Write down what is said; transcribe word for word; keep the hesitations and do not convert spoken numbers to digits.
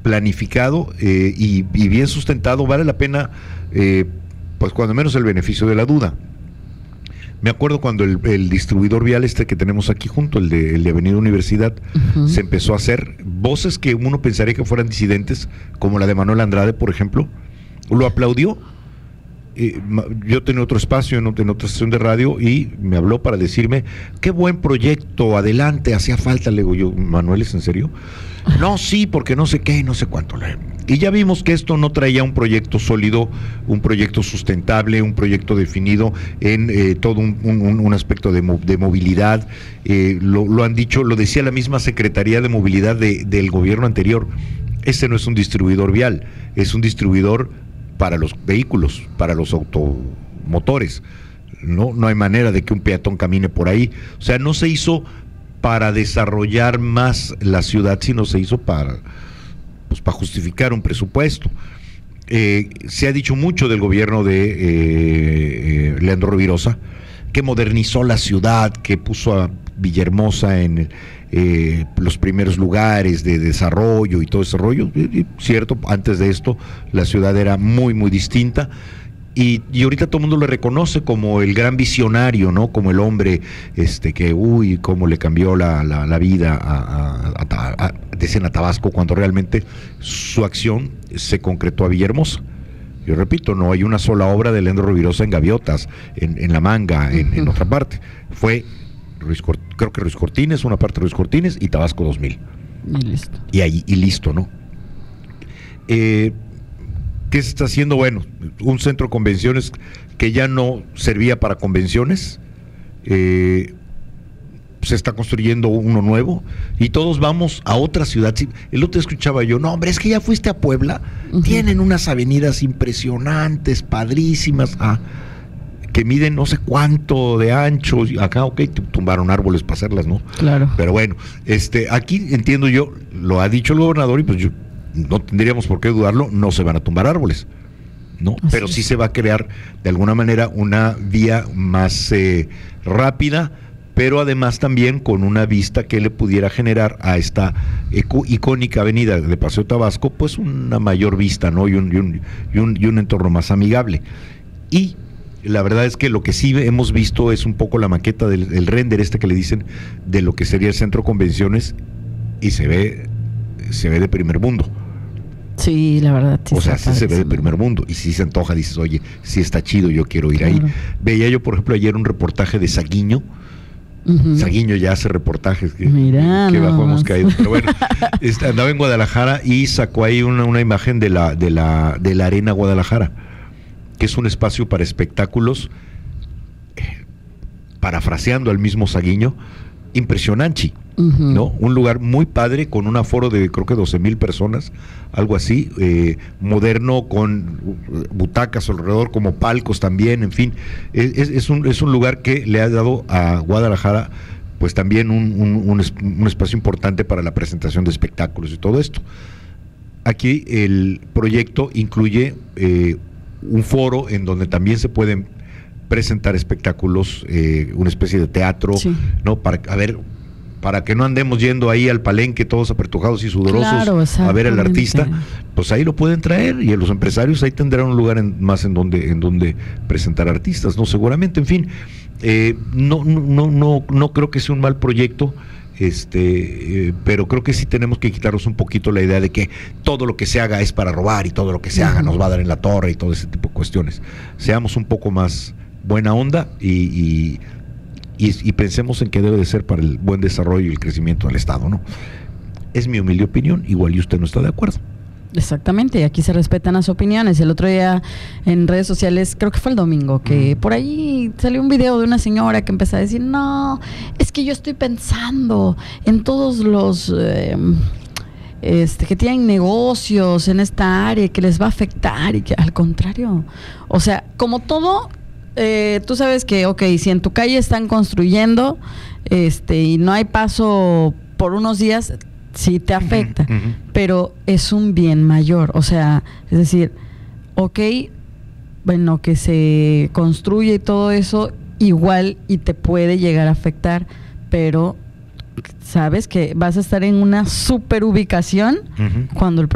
planificado eh, y, y bien sustentado, vale la pena, eh, pues cuando menos el beneficio de la duda. Me acuerdo cuando el, el distribuidor vial este que tenemos aquí junto, el de, el de Avenida Universidad, uh-huh. se empezó a hacer, voces que uno pensaría que fueran disidentes, como la de Manuel Andrade, por ejemplo, lo aplaudió. Eh, yo tenía otro espacio en, en otra estación de radio y me habló para decirme, qué buen proyecto, adelante, hacía falta. Le digo yo, Manuel, ¿es en serio? No, sí, porque no sé qué y no sé cuánto. Y ya vimos que esto no traía un proyecto sólido, un proyecto sustentable, un proyecto definido en eh, todo un, un, un aspecto de, mo- de movilidad. Eh, lo, lo han dicho, lo decía la misma Secretaría de Movilidad de, del gobierno anterior. Este no es un distribuidor vial, es un distribuidor para los vehículos, para los automotores. No, no hay manera de que un peatón camine por ahí. O sea, no se hizo para desarrollar más la ciudad, sino se hizo para, pues, para justificar un presupuesto. Eh, se ha dicho mucho del gobierno de eh, eh, Leandro Rovirosa, que modernizó la ciudad, que puso a Villahermosa en eh, los primeros lugares de desarrollo y todo ese rollo. Y, y, cierto, antes de esto la ciudad era muy, muy distinta. Y, y ahorita todo el mundo le reconoce como el gran visionario, ¿no? Como el hombre este que, uy, cómo le cambió la, la, la vida a, a, a, a, decían a Tabasco, cuando realmente su acción se concretó a Villahermosa. Yo repito, no hay una sola obra de Leandro Rovirosa en Gaviotas, en, en La Manga, en, en otra parte. Fue, Ruiz Cort- creo que Ruiz Cortines, una parte de Ruiz Cortines y Tabasco dos mil. Y listo. Y ahí, y listo, ¿no? Eh... ¿Qué se está haciendo? Bueno, un centro de convenciones que ya no servía para convenciones, eh, se está construyendo uno nuevo y todos vamos a otra ciudad. El otro día escuchaba yo, no hombre, es que ya fuiste a Puebla, uh-huh. tienen unas avenidas impresionantes, padrísimas, ah, que miden no sé cuánto de ancho. Acá, ok, tumbaron árboles para hacerlas, ¿no? Claro. Pero bueno, este, aquí entiendo yo, lo ha dicho el gobernador y pues yo no tendríamos por qué dudarlo, no se van a tumbar árboles, ¿no? Así Pero sí es. Se va a crear de alguna manera una vía más eh, rápida, pero además también con una vista que le pudiera generar a esta eco, icónica avenida de Paseo Tabasco, pues una mayor vista, ¿no? Y un, y un, y un, y un entorno más amigable. Y la verdad es que lo que sí hemos visto es un poco la maqueta del el render este que le dicen de lo que sería el centro de convenciones y se ve, se ve de primer mundo. Sí, la verdad. Sí, o sea, sí se ve de primer mundo y si se antoja, dices, oye, sí está chido, yo quiero ir claro. ahí. Veía yo, por ejemplo, ayer un reportaje de Saguiño. Uh-huh. Saguiño ya hace reportajes. Que, Mirá, que bajo no. hemos caído. Pero bueno, este, andaba en Guadalajara y sacó ahí una, una imagen de la, de la, de la Arena Guadalajara, que es un espacio para espectáculos, eh, parafraseando al mismo Saguiño, impresionante. Uh-huh. ¿No? Un lugar muy padre con un aforo de creo que doce mil personas, algo así, eh, moderno, con butacas alrededor como palcos también, en fin, es, es, un, es un lugar que le ha dado a Guadalajara pues también un, un, un, un espacio importante para la presentación de espectáculos y todo esto. Aquí el proyecto incluye eh, un foro en donde también se pueden presentar espectáculos, eh, una especie de teatro, sí. ¿no? Para a ver para que no andemos yendo ahí al palenque todos apretujados y sudorosos claro, a ver al artista, pues ahí lo pueden traer y los empresarios ahí tendrán un lugar en, más en donde en donde presentar artistas, no seguramente, en fin, eh, no no no no creo que sea un mal proyecto, este, eh, pero creo que sí tenemos que quitarnos un poquito la idea de que todo lo que se haga es para robar y todo lo que se haga nos va a dar en la torre y todo ese tipo de cuestiones. Seamos un poco más buena onda y, y Y, y pensemos en que debe de ser para el buen desarrollo y el crecimiento del Estado, ¿no? Es mi humilde opinión, igual y usted no está de acuerdo. Exactamente, y aquí se respetan las opiniones. El otro día en redes sociales, creo que fue el domingo, que mm. por ahí salió un video de una señora que empezó a decir, no, es que yo estoy pensando en todos los eh, este, que tienen negocios en esta área, que les va a afectar, y que al contrario, o sea, como todo... Eh, tú sabes que, ok, si en tu calle están construyendo este y no hay paso por unos días, sí te afecta, uh-huh, uh-huh. pero es un bien mayor, o sea, es decir, ok, bueno, que se construye y todo eso, igual y te puede llegar a afectar, pero sabes que vas a estar en una super ubicación uh-huh. cuando el